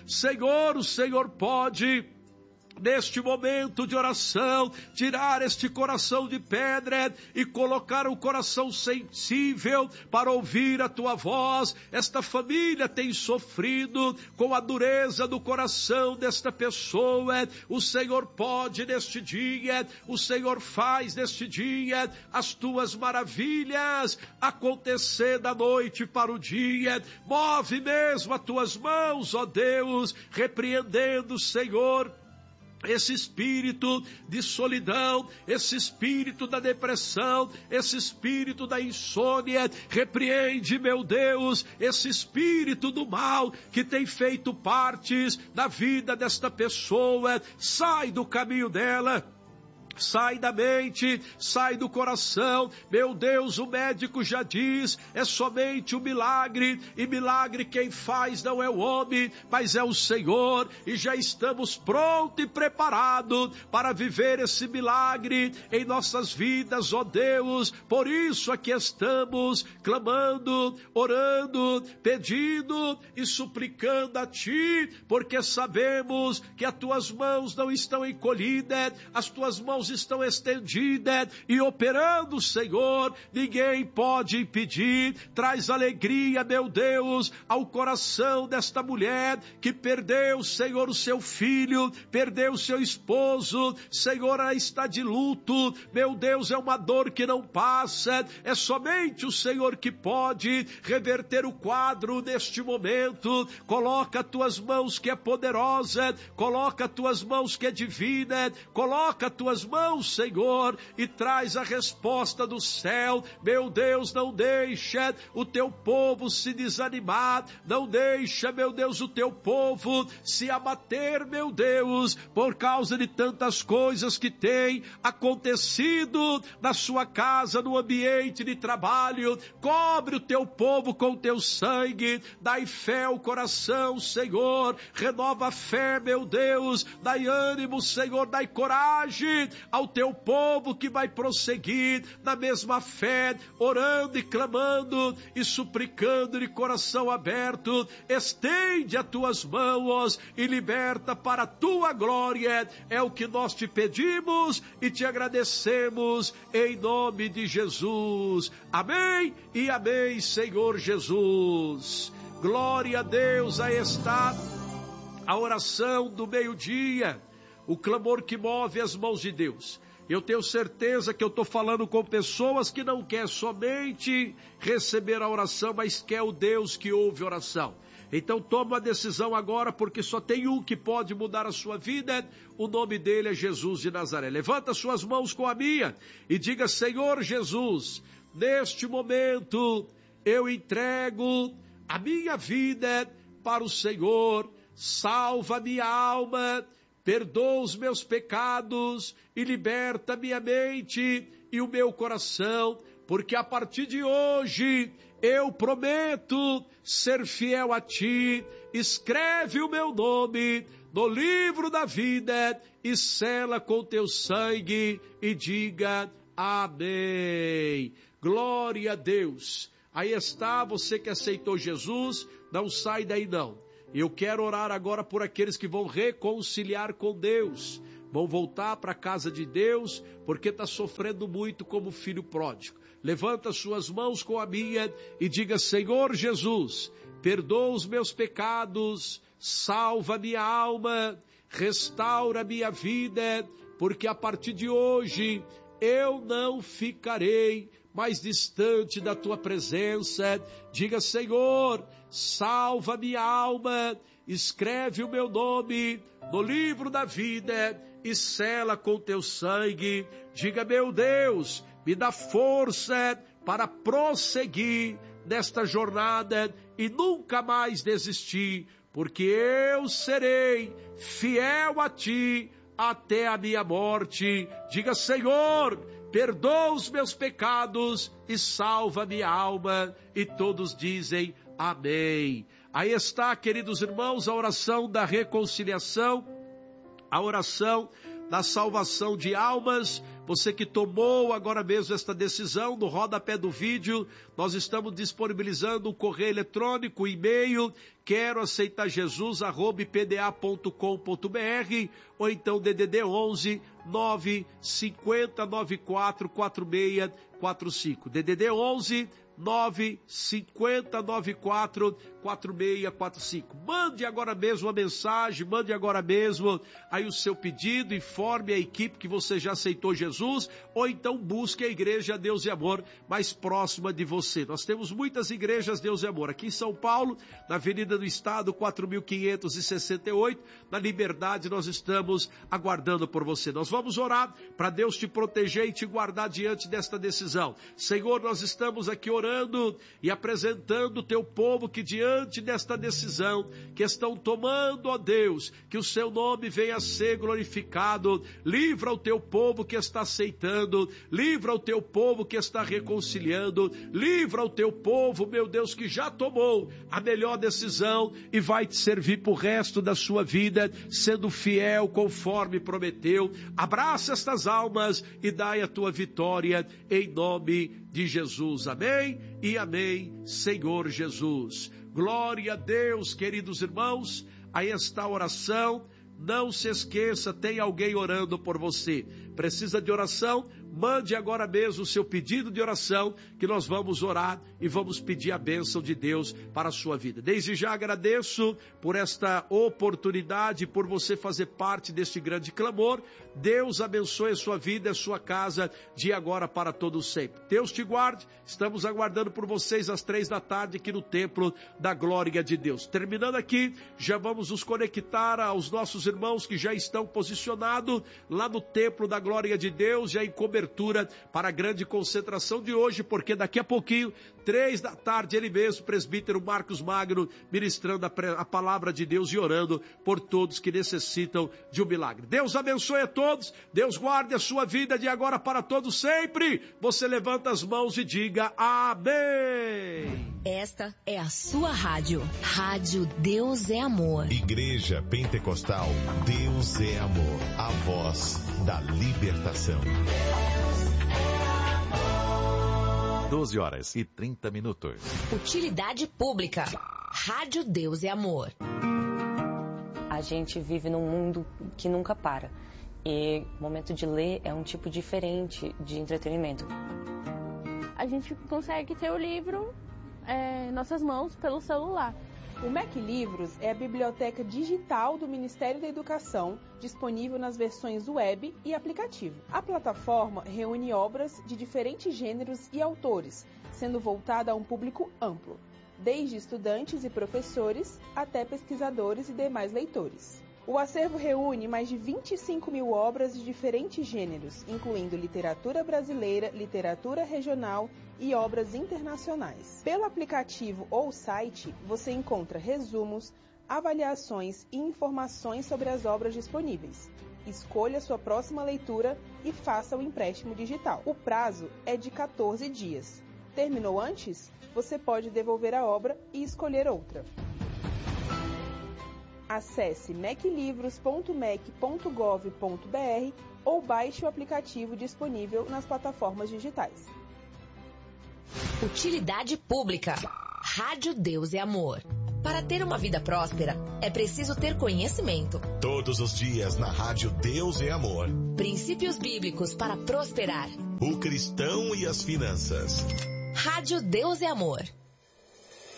Senhor, o Senhor pode, neste momento de oração, tirar este coração de pedra e colocar um coração sensível para ouvir a tua voz. Esta família tem sofrido com a dureza do coração desta pessoa. O Senhor pode neste dia, o Senhor faz neste dia as tuas maravilhas acontecer da noite para o dia. Move mesmo as tuas mãos, ó Deus, repreendendo, Senhor, esse espírito de solidão, esse espírito da depressão, esse espírito da insônia. Repreende, meu Deus, esse espírito do mal que tem feito partes da vida desta pessoa. Sai do caminho dela, sai da mente, sai do coração. Meu Deus, o médico já diz, é somente um milagre, e milagre quem faz não é o homem, mas é o Senhor, e já estamos prontos e preparados para viver esse milagre em nossas vidas, ó Deus. Por isso aqui estamos clamando, orando, pedindo e suplicando a Ti, porque sabemos que as Tuas mãos não estão encolhidas, as Tuas mãos estão estendidas e operando, Senhor. Ninguém pode impedir. Traz alegria, meu Deus, ao coração desta mulher que perdeu, Senhor, o seu filho, perdeu o seu esposo. Senhor, ela está de luto. Meu Deus, é uma dor que não passa. É somente o Senhor que pode reverter o quadro neste momento. Coloca as tuas mãos que é poderosa, coloca as tuas mãos que é divina, coloca as tuas mãos, Senhor, e traz a resposta do céu. Meu Deus, não deixa o teu povo se desanimar, não deixa, meu Deus, o teu povo se abater, meu Deus, por causa de tantas coisas que têm acontecido na sua casa, no ambiente de trabalho. Cobre o teu povo com o teu sangue, dai fé ao coração, Senhor, renova a fé, meu Deus, dai ânimo, Senhor, dai coragem ao teu povo que vai prosseguir na mesma fé, orando e clamando e suplicando de coração aberto. Estende as tuas mãos e liberta para a tua glória. É o que nós te pedimos e te agradecemos em nome de Jesus. Amém e amém, Senhor Jesus. Glória a Deus. Aí está a oração do meio-dia, o clamor que move as mãos de Deus. Eu tenho certeza que eu estou falando com pessoas que não quer somente receber a oração, mas quer o Deus que ouve a oração. Então toma uma decisão agora, porque só tem um que pode mudar a sua vida. O nome dele é Jesus de Nazaré. Levanta suas mãos com a minha e diga: Senhor Jesus, neste momento eu entrego a minha vida para o Senhor. Salva minha alma, perdoa os meus pecados e liberta minha mente e o meu coração, porque a partir de hoje eu prometo ser fiel a Ti. Escreve o meu nome no livro da vida e sela com Teu sangue e diga amém. Glória a Deus. Aí está, você que aceitou Jesus, não sai daí não. Eu quero orar agora por aqueles que vão reconciliar com Deus, vão voltar para a casa de Deus, porque está sofrendo muito como filho pródigo. Levanta suas mãos com a minha e diga: Senhor Jesus, perdoa os meus pecados, salva minha alma, restaura minha vida, porque a partir de hoje eu não ficarei mais distante da Tua presença. Diga: Senhor, salva minha alma, escreve o meu nome no livro da vida e sela com Teu sangue. Diga: meu Deus, me dá força para prosseguir nesta jornada e nunca mais desistir, porque eu serei fiel a Ti até a minha morte. Diga: Senhor, perdoa os meus pecados e salva minha alma. E todos dizem amém. Aí está, queridos irmãos, a oração da reconciliação, a oração da salvação de almas. Você que tomou agora mesmo esta decisão, no rodapé do vídeo, nós estamos disponibilizando um correio eletrônico, e-mail, quero aceitar Jesus, @pda.com.br, ou então DDD 11 950 94 4645. DDD 11 950 94 4645. Mande agora mesmo uma mensagem, mande agora mesmo aí o seu pedido, informe a equipe que você já aceitou Jesus, ou então busque a igreja Deus e Amor mais próxima de você. Nós temos muitas igrejas Deus e Amor aqui em São Paulo, na Avenida do Estado 4568, na Liberdade. Nós estamos aguardando por você. Nós vamos orar para Deus te proteger e te guardar diante desta decisão. Senhor, nós estamos aqui orando e apresentando o teu povo que diante desta decisão que estão tomando, ó Deus, que o seu nome venha a ser glorificado. Livra o teu povo que está aceitando, livra o teu povo que está reconciliando, livra o teu povo, meu Deus, que já tomou a melhor decisão e vai te servir pro resto da sua vida, sendo fiel conforme prometeu. Abraça estas almas e dai a tua vitória em nome de Jesus. Amém e amém, Senhor Jesus. Glória a Deus, queridos irmãos, aí está a oração. Não se esqueça, tem alguém orando por você. Precisa de oração? Mande agora mesmo o seu pedido de oração, que nós vamos orar e vamos pedir a bênção de Deus para a sua vida. Desde já agradeço por esta oportunidade, por você fazer parte deste grande clamor. Deus abençoe a sua vida e a sua casa, de agora para todo sempre. Deus te guarde. Estamos aguardando por vocês às 15h aqui no Templo da Glória de Deus. Terminando aqui, já vamos nos conectar aos nossos irmãos que já estão posicionados lá no Templo da Glória de Deus, já em cobertura para a grande concentração de hoje, porque daqui a pouquinho, 15h, ele mesmo, presbítero Marcos Magno, ministrando a palavra de Deus e orando por todos que necessitam de um milagre. Deus abençoe a todos, Deus guarde a sua vida de agora para todos sempre. Você levanta as mãos e diga amém. Esta é a sua rádio. Rádio Deus é Amor. Igreja Pentecostal Deus é Amor. A voz da libertação. 12h30. Utilidade pública. Rádio Deus é Amor. A gente vive num mundo que nunca para. E o momento de ler é um tipo diferente de entretenimento. A gente consegue ter o livro em nossas mãos pelo celular. O MEC Livros é a biblioteca digital do Ministério da Educação, disponível nas versões web e aplicativo. A plataforma reúne obras de diferentes gêneros e autores, sendo voltada a um público amplo, desde estudantes e professores até pesquisadores e demais leitores. O acervo reúne mais de 25.000 obras de diferentes gêneros, incluindo literatura brasileira, literatura regional e obras internacionais. Pelo aplicativo ou site, você encontra resumos, avaliações e informações sobre as obras disponíveis. Escolha sua próxima leitura e faça o empréstimo digital. O prazo é de 14 dias. Terminou antes? Você pode devolver a obra e escolher outra. Acesse meclivros.mec.gov.br ou baixe o aplicativo disponível nas plataformas digitais. Utilidade pública. Rádio Deus é Amor. Para ter uma vida próspera, é preciso ter conhecimento. Todos os dias na Rádio Deus é Amor. Princípios bíblicos para prosperar. O cristão e as finanças. Rádio Deus é Amor.